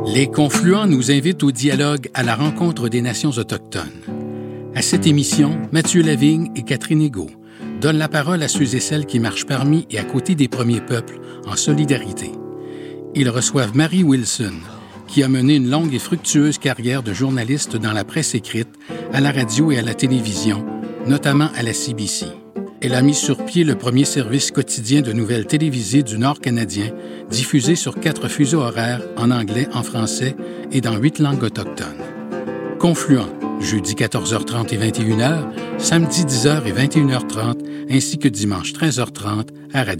Les Confluents nous invitent au dialogue à la rencontre des nations autochtones. À cette émission, Mathieu Lavigne et Catherine Egault donnent la parole à ceux et celles qui marchent parmi et à côté des premiers peuples en solidarité. Ils reçoivent Marie Wilson, qui a mené une longue et fructueuse carrière de journaliste dans la presse écrite, à la radio et à la télévision, notamment à la CBC. Elle a mis sur pied le premier service quotidien de nouvelles télévisées du Nord canadien, diffusé sur 4 fuseaux horaires en anglais, en français et dans 8 langues autochtones. Confluent, jeudi 14h30 et 21h, samedi 10h et 21h30, ainsi que dimanche 13h30 à Radio.